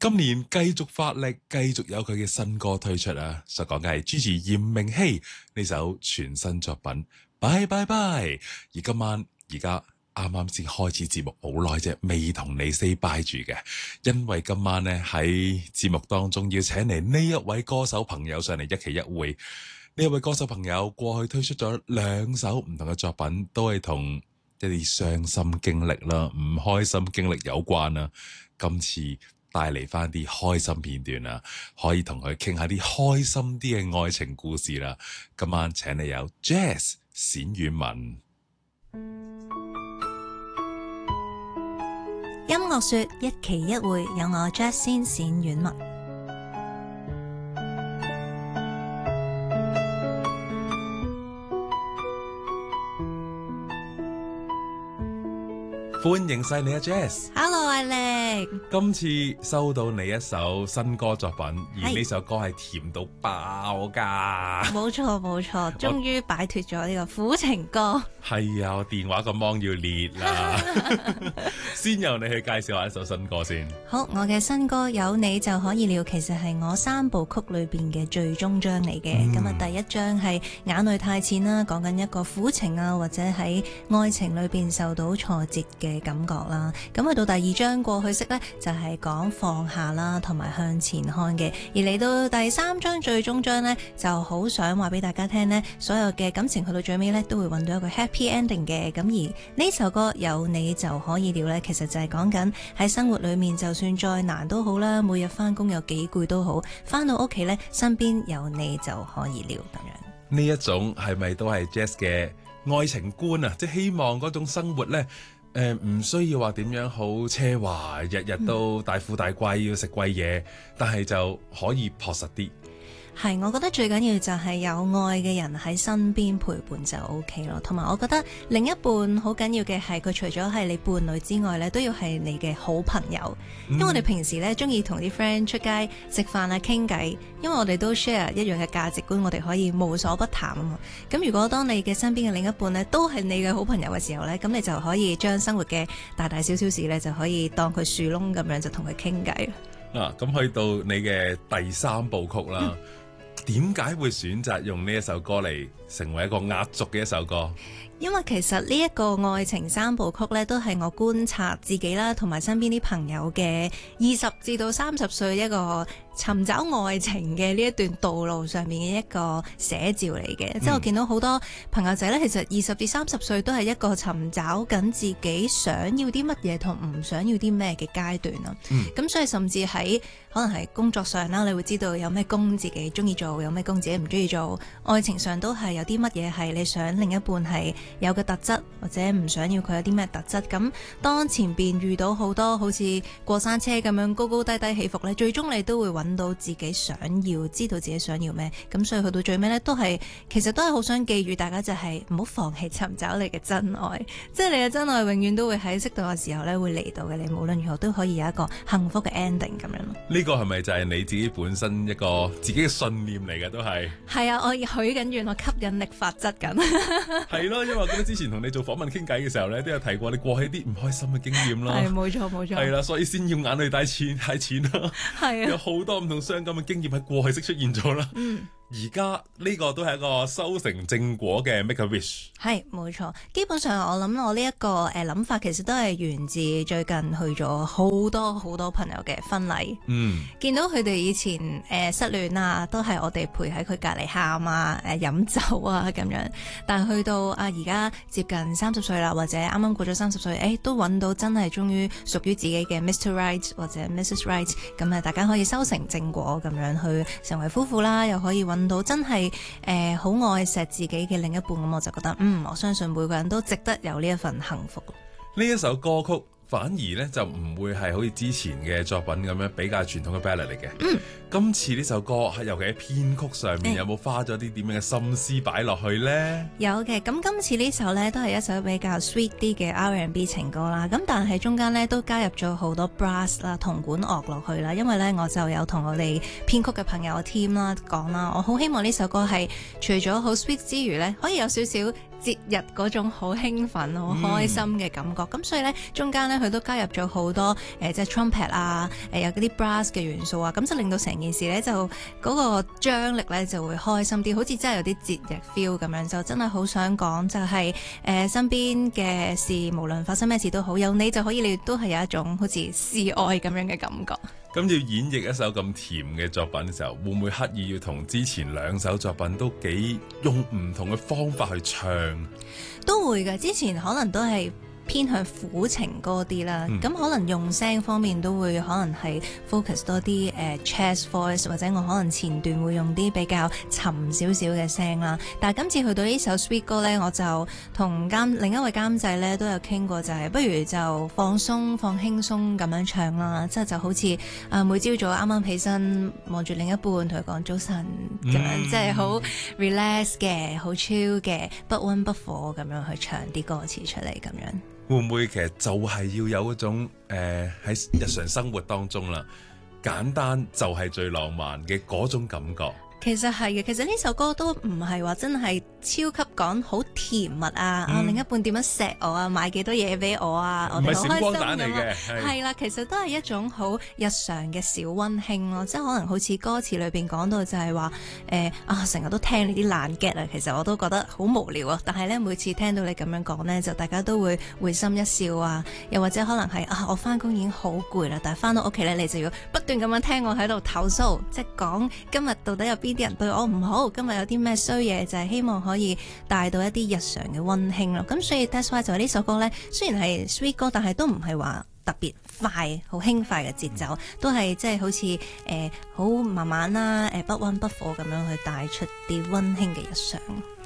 今年繼續發力，繼續有佢嘅新歌推出啊！所講嘅係 Gigi 炎明熹呢首全新作品。拜拜拜！而今晚而家啱啱先開始節目好耐啫，未同你 say bye 住嘅，因為今晚呢喺節目當中要請嚟呢一位歌手朋友上嚟一期一會。呢一位歌手朋友過去推出咗2首唔同嘅作品，都係同一啲傷心經歷啦、唔開心經歷有關啦。今次帶嚟翻啲開心片段啊，可以同佢傾下啲開心啲嘅愛情故事啦。今晚請你有 Jazz 冼婉雯。 音樂說一期一會，有我 Jazz 冼婉雯。 歡迎晒你啊 Jazz。Hello 艾力， 今次收到你一首新歌作品，而呢首歌係甜到爆噶。 冇錯冇錯，終於擺脫咗呢個苦情歌。 係啊，我電話個芒要裂啦。先由你去介紹下一首新歌先。 好，我嘅新歌有你就可以了，其實係我3部曲裏邊嘅最終章嚟嘅。咁啊，第一章係眼淚太淺啦，講緊一個苦情啊，或者喺愛情裏邊受到挫折嘅感覺啦。咁去到第2章過去式呢，就係講放下啦，同埋向前看嘅。而嚟到第3章最終章呢，就好想話俾大家聽呢，所有嘅感情去到最尾呢，都會揾到一個 happy ending 嘅。咁而呢首歌有你就可以了呢，其實就係講緊喺生活裏面，就算再難都好啦，每日翻工有幾攰都好，翻到屋企呢，身邊有你就可以了咁樣。 呢一種係咪都係 Jazz 嘅愛情觀啊？即係希望嗰種生活呢，唔需要話點樣好奢華，日日都大富大貴，要食貴嘢，但係就可以樸實啲。 係，我覺得最緊要就係有愛嘅人喺身邊陪伴就 OK 咯。同埋我覺得另一半好緊要嘅係佢除咗係你伴侶之外咧，都要係你嘅好朋友。因為我哋平時咧中意同啲 friend 出街食飯啊傾偈，因為我哋都 share 一樣嘅價值觀，我哋可以無所不談啊嘛。咁如果當你嘅身邊嘅另一半咧都係你嘅好朋友嘅時候咧，咁你就可以將生活嘅大大小小事咧就可以當佢樹窿咁樣就同佢傾偈啦。 咁去到你嘅第3部曲啦。點解會選擇用呢一首歌嚟成為一個壓軸嘅一首歌？ 因為其實呢一個愛情3部曲呢，都係我觀察自己啦，同埋身邊啲朋友嘅20至到30歲一個尋找愛情嘅呢一段道路上面嘅一個寫照嚟嘅。即係我見到好多朋友仔呢，其實20至30歲都係一個尋找緊自己想要啲乜嘢同唔想要啲咩嘅階段啦。咁所以甚至喺可能係工作上啦，你會知道有咩工自己中意做，有咩工自己唔中意做。愛情上都係有啲乜嘢係你想另一半係有嘅特質，或者唔想要佢有啲咩特質。咁當前邊遇到好多好似過山車咁樣高高低低起伏呢，最終你都會揾到自己想要，知道自己想要咩。咁所以去到最尾呢，其實都係好想寄語大家，就係唔好放棄尋找你嘅真愛。即係你嘅真愛永遠都會喺適當嘅時候呢會嚟到嘅。你無論如何都可以有一個幸福嘅 ending 咁樣咯。 呢個係咪就係你自己本身一個自己嘅信念嚟嘅？都係啊，我許緊願，我吸引力法則緊。 係咯，因為我記得之前同你做訪問傾偈嘅時候咧，都有提過你過去啲唔開心嘅經驗啦。 係冇錯冇錯。係啦，所以先要眼淚帶錢啦。係啊，有好多唔同傷感嘅經驗喺過去式出現咗啦。而家呢個都係一個修成正果嘅 Make a Wish。係冇錯，基本上我諗我呢一個諗法其實都係源自最近去咗好多好多朋友嘅婚禮。見到佢哋以前失戀啊，都係我哋陪喺佢隔離喊啊、飲酒啊咁樣。但係去到而家接近30歲啦，或者啱啱過咗30歲，都揾到真係終於屬於自己嘅 Mr. Right 或者 Mrs. Right。咁啊，大家可以修成正果咁樣去成為夫婦啦，又可以揾到真係好愛錫自己嘅另一半。咁我就覺得我相信每個人都值得有呢一份幸福。 呢一首歌曲反而咧就唔會係好似之前嘅作品咁樣比較傳統嘅 ballad 嚟嘅。今次呢首歌尤其喺編曲上面有冇花咗啲點樣嘅心思擺落去呢？ 有嘅，咁今次呢首呢都係一首比較 sweet 啲嘅 R&B 情歌啦。咁但係中間呢都加入咗好多 brass 啦、銅管樂落去啦。因為呢我就有同我哋編曲嘅朋友 team 啦講啦，我好希望呢首歌係除咗好 sweet 之餘呢，可以有少少節日嗰種好興奮、好開心嘅感覺。咁所以咧，中間咧佢都加入咗好多即係 trumpet 啊，有嗰啲 brass 嘅元素啊，咁就令到成件事咧就嗰個張力咧就會開心啲，好似真係有啲節日 feel 咁樣。就真係好想講就係身邊嘅事，無論發生咩事都好，有你就可以，你都係有一種好似示愛咁樣嘅感覺。 咁要演繹一首咁甜嘅作品嘅時候，會唔會刻意要同之前兩首作品都幾用唔同嘅方法去唱？ 都會嘅，之前可能都係偏向苦情歌啲啦，咁可能用聲方面都會可能係 focus 多啲chest voice， 或者我可能前段會用啲比較沉少少嘅聲啦。但係今次去到呢首 Sweet 歌呢，我就同另一位監製呢都有傾過，就係不如就放鬆放輕鬆咁樣唱啦，即係就好似每朝早啱啱起身望住另一半同佢講早晨咁樣，即係好 relax 嘅，好 chill 嘅，不溫不火咁樣去唱啲歌詞出嚟咁樣。 會唔會其實就係要有嗰種喺日常生活當中啦，簡單就係最浪漫嘅嗰種感覺？ 其實係嘅，其實呢首歌都唔係話真係超級講好甜蜜啊，另一半點樣錫我啊，買幾多嘢俾我啊，我哋好開心咁。唔係閃光彈嚟嘅，係啦，其實都係一種好日常嘅小溫馨咯，即係可能好似歌詞裏邊講到就係話成日都聽你啲爛 get 啊，其實我都覺得好無聊啊，但係咧每次聽到你咁樣講咧，就大家都會會心一笑啊，又或者可能係我翻工已經好攰啦，但係翻到屋企咧，你就要不斷咁樣聽我喺度投訴，即係講今日到底有邊啲人對我唔好，今日有啲咩衰嘢，就係希望可以帶到一啲日常嘅溫馨咯。咁所以 that's why 就係呢首歌呢，雖然係 sweet 歌，但係都唔係話特別快、好輕快嘅節奏，都係即係好似好慢慢啦，不溫不火咁樣去帶出啲溫馨嘅日常。